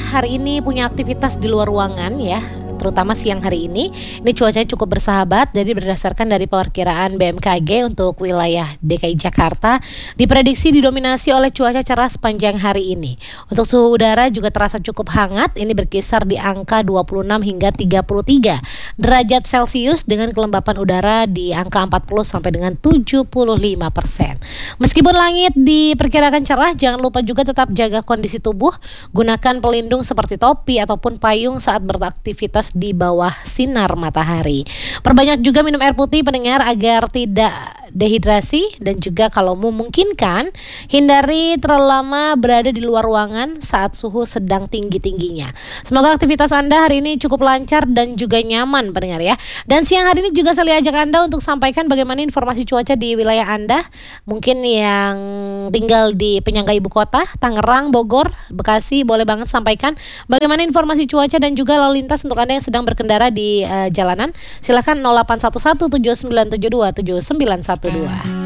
hari ini punya aktivitas di luar ruangan ya, terutama siang hari ini cuacanya cukup bersahabat. Jadi berdasarkan dari perkiraan BMKG untuk wilayah DKI Jakarta diprediksi didominasi oleh cuaca cerah sepanjang hari ini. Untuk suhu udara juga terasa cukup hangat, ini berkisar di angka 26 hingga 33 derajat Celcius dengan kelembapan udara di angka 40 sampai dengan 75%. Meskipun langit diperkirakan cerah, jangan lupa juga tetap jaga kondisi tubuh, gunakan pelindung seperti topi ataupun payung saat beraktivitas di bawah sinar matahari. Perbanyak juga minum air putih pendengar agar tidak dehidrasi, dan juga kalau memungkinkan hindari terlalu lama berada di luar ruangan saat suhu sedang tinggi-tingginya. Semoga aktivitas Anda hari ini cukup lancar dan juga nyaman pendengar ya. Dan siang hari ini juga saya ajak Anda untuk sampaikan bagaimana informasi cuaca di wilayah Anda. Mungkin yang tinggal di penyangga ibu kota, Tangerang, Bogor, Bekasi, boleh banget sampaikan bagaimana informasi cuaca dan juga lalu lintas untuk Anda yang sedang berkendara di jalanan. Silakan 0811 7972 7912.